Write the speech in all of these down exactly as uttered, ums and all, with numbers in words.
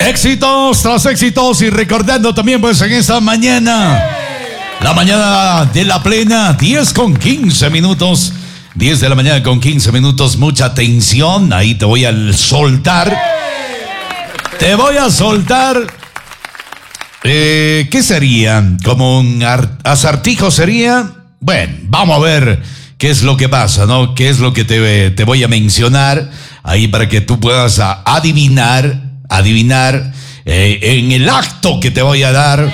Éxitos tras éxitos y recordando también pues en esta mañana, la mañana de la plena, diez con quince minutos, diez de la mañana con quince minutos, mucha atención, ahí te voy a soltar, te voy a soltar, eh, ¿qué sería? ¿Como un acertijo sería? Bueno, vamos a ver qué es lo que pasa, ¿no? ¿Qué es lo que te, te voy a mencionar ahí para que tú puedas adivinar? adivinar eh, en el acto que te voy a dar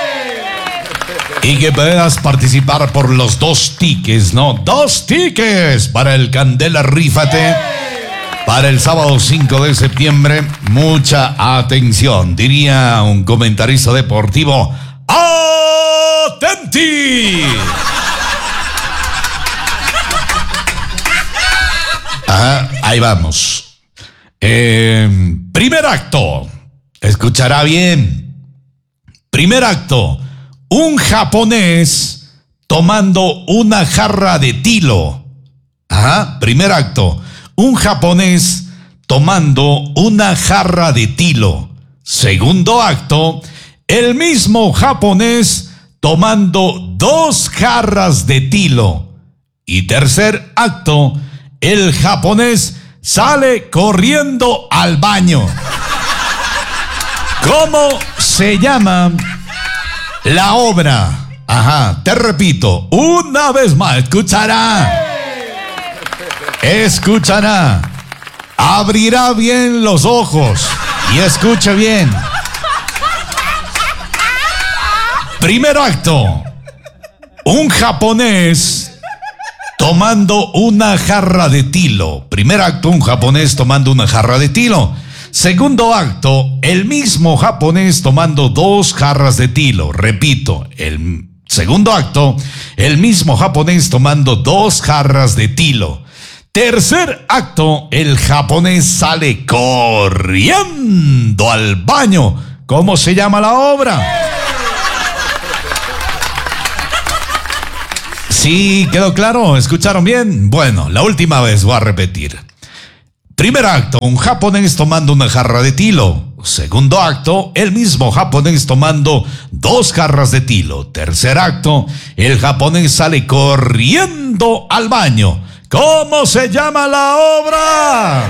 y que puedas participar por los dos tickets, ¿no? Dos tickets para el Candela Rífate para el sábado cinco de septiembre. Mucha atención, diría un comentarista deportivo. ¡Atenti! Ajá, ahí vamos. Eh, primer acto, escuchará bien. Primer acto, un japonés tomando una jarra de tilo. Ajá, primer acto, un japonés tomando una jarra de tilo. Segundo acto, el mismo japonés tomando dos jarras de tilo. Y tercer acto, el japonés sale corriendo al baño. ¿Cómo se llama la obra? Ajá, te repito, una vez más, escuchará. Escuchará. Abrirá bien los ojos y escuche bien. Primer acto, un japonés tomando una jarra de tilo. Primer acto, un japonés tomando una jarra de tilo. Segundo acto, el mismo japonés tomando dos jarras de tilo. Repito, el segundo acto, el mismo japonés tomando dos jarras de tilo. Tercer acto, el japonés sale corriendo al baño. ¿Cómo se llama la obra? ¿Sí quedó claro? ¿Escucharon bien? Bueno, la última vez voy a repetir. Primer acto, un japonés tomando una jarra de tilo. Segundo acto, el mismo japonés tomando dos jarras de tilo. Tercer acto, el japonés sale corriendo al baño. ¿Cómo se llama la obra?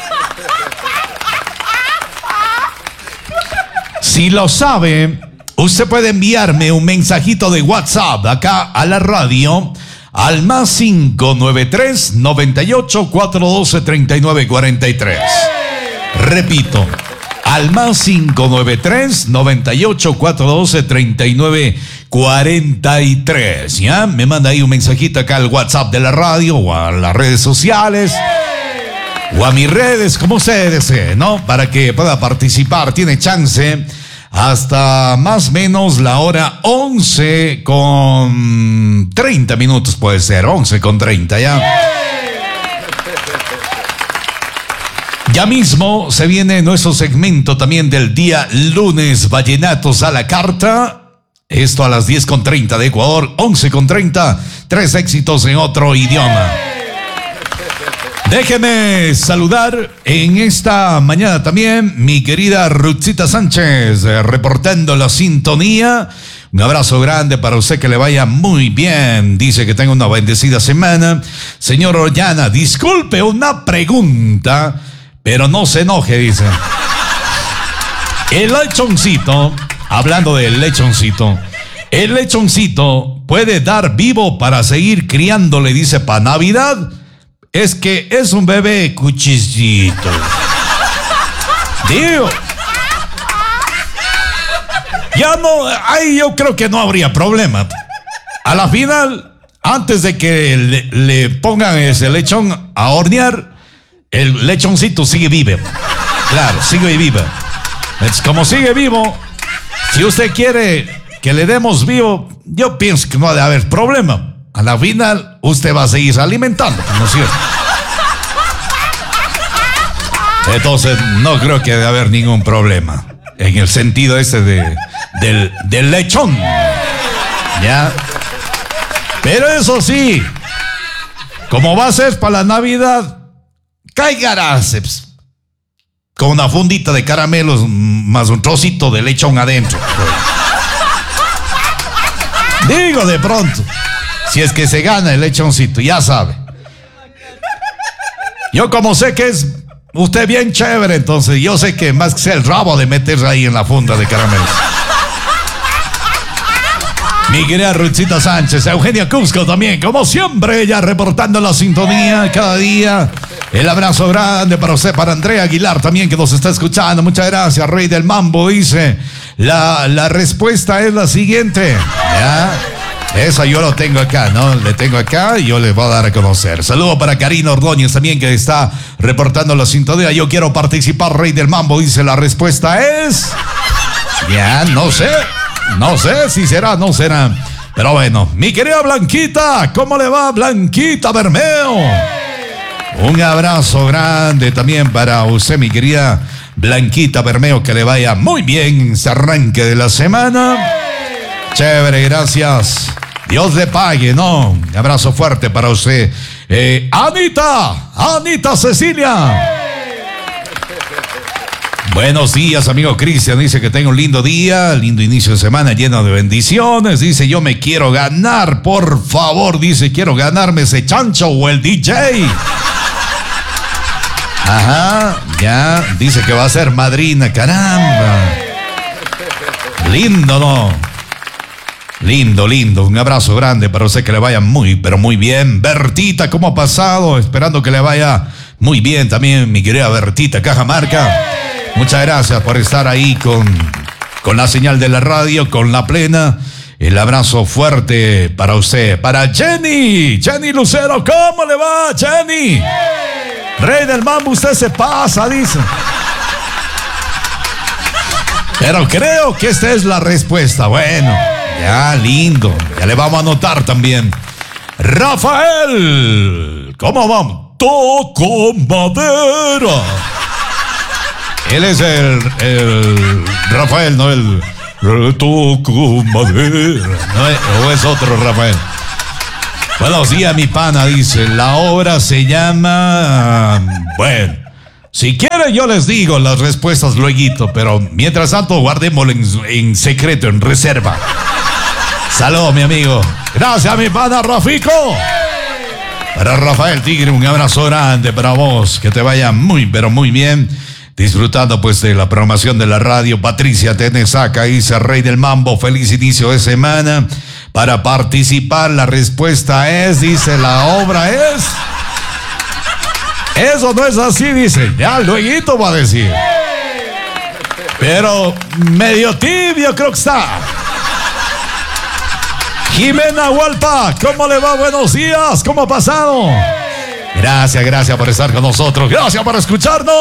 Si lo sabe, usted puede enviarme un mensajito de WhatsApp acá a la radio al más cinco nueve tres, noventa y ocho, cuatrocientos doce, treinta y nueve cuarenta y tres. Repito, al más cinco nueve tres, noventa y ocho, cuatrocientos doce, treinta y nueve cuarenta y tres. ¿Ya? Me manda ahí un mensajito acá al WhatsApp de la radio o a las redes sociales o a mis redes, como usted desee, ¿no? Para que pueda participar. Tiene chance hasta más o menos la hora once con treinta minutos, puede ser, once con treinta, ¿ya? Ya mismo se viene nuestro segmento también del día lunes, Vallenatos a la Carta. Esto a las diez con treinta de Ecuador, once con treinta, tres éxitos en otro idioma. Déjeme saludar en esta mañana también mi querida Ruthcita Sánchez, eh, reportando la sintonía. Un abrazo grande para usted, que le vaya muy bien. Dice que tenga una bendecida semana. Señor Ollana, disculpe una pregunta, pero no se enoje, dice. El lechoncito, hablando del lechoncito, el lechoncito puede dar vivo para seguir criándole, dice, para Navidad. Es que es un bebé cuchicito. Digo, ya no, ahí yo creo que no habría problema. A la final, antes de que le, le pongan ese lechón a hornear, el lechoncito sigue vivo. Claro, sigue vivo. Es como sigue vivo, si usted quiere que le demos vivo, yo pienso que no ha de haber problema. A la final, usted va a seguir alimentando, ¿no es cierto? Entonces, no creo que debe haber ningún problema en el sentido ese de, del, del lechón. ¿Ya? Pero eso sí, como va a ser para la Navidad, caigarase. con una fundita de caramelos más un trocito de lechón adentro. Digo de pronto, si es que se gana el lechoncito, ya sabe. Yo como sé que es usted bien chévere, entonces yo sé que más que sea el rabo de meterse ahí en la funda de caramelos. Mi querida Ruthcita Sánchez, Eugenia Cusco también, como siempre, ella reportando la sintonía cada día. El abrazo grande para usted, para Andrea Aguilar también, que nos está escuchando. Muchas gracias, Rey del Mambo. Dice, la, la respuesta es la siguiente. ¿Ya? Esa yo lo tengo acá, ¿no? Le tengo acá y yo le voy a dar a conocer. Saludo para Karina Ordóñez también, que está reportando la sintonía. Yo quiero participar, Rey del Mambo. Dice, la respuesta es... Ya, no sé. No sé si será, no será. Pero bueno, mi querida Blanquita, ¿cómo le va, Blanquita Bermeo? Un abrazo grande también para usted, mi querida Blanquita Bermeo, que le vaya muy bien ese arranque de la semana. Chévere, gracias. Dios le pague, ¿no? Un abrazo fuerte para usted. Eh, Anita, Anita Cecilia. Buenos días, amigo Cristian. Dice que tenga un lindo día, lindo inicio de semana lleno de bendiciones. Dice, yo me quiero ganar, por favor. Dice, quiero ganarme ese chancho o el D J. Ajá, ya. Dice que va a ser madrina, caramba. Lindo, ¿no? Lindo, lindo. Un abrazo grande para usted, que le vaya muy, pero muy bien. Bertita, ¿cómo ha pasado? Esperando que le vaya muy bien también, mi querida Bertita Cajamarca. Muchas gracias por estar ahí con, con la señal de la radio, con la plena. El abrazo fuerte para usted. Para Jenny, Jenny Lucero, ¿cómo le va, Jenny? Rey del Mambo, usted se pasa, dice. Pero creo que esta es la respuesta. Bueno, ya, lindo. Ya le vamos a anotar también. Rafael, ¿cómo vamos? Toco madera. Él es el, el Rafael, no el toco madera. ¿No? ¿O es otro Rafael? Buenos días, mi pana, dice. La obra se llama... Bueno, si quieren yo les digo las respuestas lueguito, pero mientras tanto guardémoslo en, en secreto, en reserva. Saludos, mi amigo. Gracias, mi pana Rafico. Para Rafael Tigre, un abrazo grande para vos. Que te vaya muy, pero muy bien. Disfrutando pues de la programación de la radio. Patricia Tenesaca dice, Rey del Mambo, feliz inicio de semana. Para participar, la respuesta es, dice, la obra es... Eso no es así, dice. Ya, luego va a decir. Pero medio tibio creo que está. Jimena Hualpa, ¿cómo le va? Buenos días, ¿cómo ha pasado? Gracias, gracias por estar con nosotros. Gracias por escucharnos.